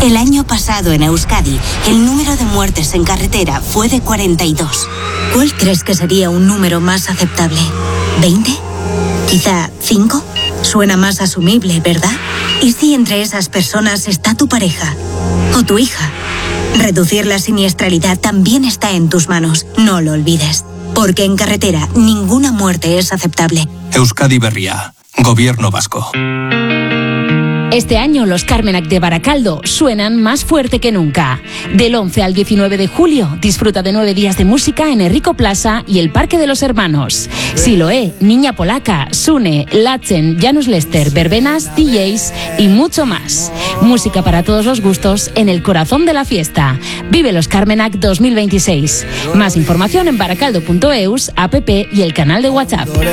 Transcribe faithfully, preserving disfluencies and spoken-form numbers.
El año pasado en Euskadi, el número de muertes en carretera fue de cuarenta y dos. ¿Cuál crees que sería un número más aceptable? ¿veinte? ¿Quizá cinco? Suena más asumible, ¿verdad? ¿Y si entre esas personas está tu pareja o tu hija? Reducir la siniestralidad también está en tus manos, no lo olvides. Porque en carretera ninguna muerte es aceptable. Euskadi Berria, Gobierno Vasco. Este año los Carmenac de Baracaldo suenan más fuerte que nunca. Del once al diecinueve de julio, disfruta de nueve días de música en Enrico Plaza y el Parque de los Hermanos. Siloé, Niña Polaca, Sune, Lachen, Janus Lester, Verbenas, D Js y mucho más. Música para todos los gustos en el corazón de la fiesta. Vive los Carmenac dos mil veintiséis. Más información en baracaldo punto eus, app y el canal de WhatsApp.